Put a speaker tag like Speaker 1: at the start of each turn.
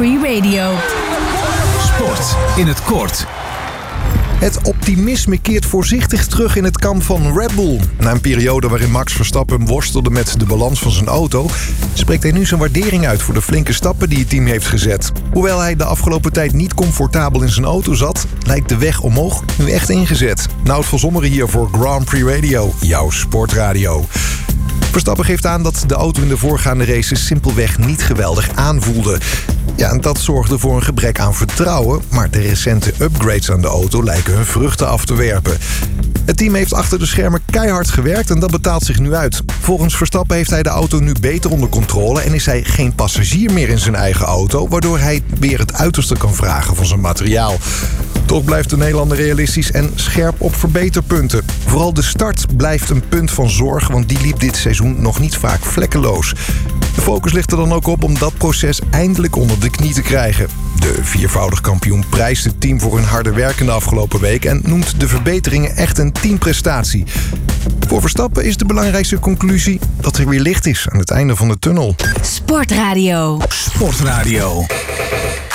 Speaker 1: Free Radio.
Speaker 2: Sport in het kort.
Speaker 3: Het optimisme keert voorzichtig terug in het kamp van Red Bull. Na een periode waarin Max Verstappen worstelde met de balans van zijn auto, spreekt hij nu zijn waardering uit voor de flinke stappen die het team heeft gezet. Hoewel hij de afgelopen tijd niet comfortabel in zijn auto zat, lijkt de weg omhoog nu echt ingezet. Nout van Zommeren hier voor Grand Prix Radio, jouw sportradio. Verstappen geeft aan dat de auto in de voorgaande races simpelweg niet geweldig aanvoelde. Ja, en dat zorgde voor een gebrek aan vertrouwen, maar de recente upgrades aan de auto lijken hun vruchten af te werpen. Het team heeft achter de schermen keihard gewerkt en dat betaalt zich nu uit. Volgens Verstappen heeft hij de auto nu beter onder controle en is hij geen passagier meer in zijn eigen auto, waardoor hij weer het uiterste kan vragen van zijn materiaal. Toch blijft de Nederlander realistisch en scherp op verbeterpunten. Vooral de start blijft een punt van zorg, want die liep dit seizoen nog niet vaak vlekkeloos. De focus ligt er dan ook op om dat proces eindelijk onder de knie te krijgen. De viervoudig kampioen prijst het team voor hun harde werk in de afgelopen week en noemt de verbeteringen echt een teamprestatie. Voor Verstappen is de belangrijkste conclusie dat er weer licht is aan het einde van de tunnel.
Speaker 1: Sportradio.
Speaker 2: Sportradio.